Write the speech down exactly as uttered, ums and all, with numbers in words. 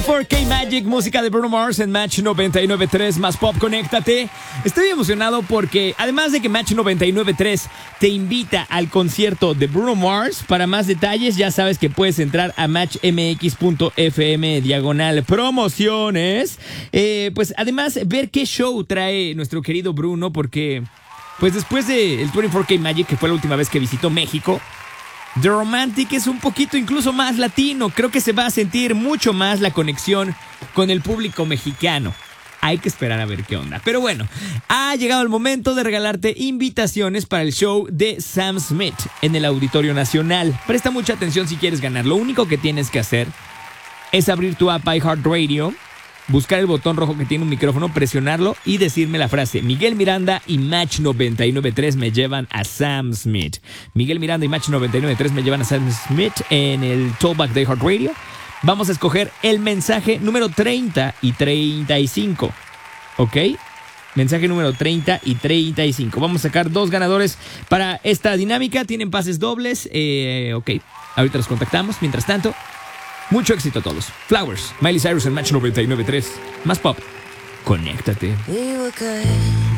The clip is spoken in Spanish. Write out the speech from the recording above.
veinticuatro K Magic, música de Bruno Mars en Match noventa y nueve punto tres más Pop, conéctate. Estoy emocionado porque además de que Match noventa y nueve punto tres te invita al concierto de Bruno Mars, para más detalles ya sabes que puedes entrar a matchmx.fm diagonal promociones. Eh, pues además ver qué show trae nuestro querido Bruno, porque pues después del veinticuatro K Magic, que fue la última vez que visitó México, The Romantic es un poquito incluso más latino. Creo que se va a sentir mucho más la conexión con el público mexicano. Hay que esperar a ver qué onda. Pero bueno, ha llegado el momento de regalarte invitaciones para el show de Sam Smith en el Auditorio Nacional. Presta mucha atención si quieres ganar. Lo único que tienes que hacer es abrir tu app iHeartRadio, buscar el botón rojo que tiene un micrófono, presionarlo y decirme la frase: Miguel Miranda y Match noventa y nueve punto tres me llevan a Sam Smith. Miguel Miranda y Match noventa y nueve punto tres me llevan a Sam Smith en el Tollback de iHeartRadio. Vamos a escoger el mensaje número treinta y treinta y cinco. ¿Ok? Mensaje número treinta y treinta y cinco. Vamos a sacar dos ganadores para esta dinámica. Tienen pases dobles. Eh, ok, ahorita los contactamos. Mientras tanto, mucho éxito a todos. Flowers, Miley Cyrus en Match noventa y nueve punto tres. Más Pop. Conéctate. We were good.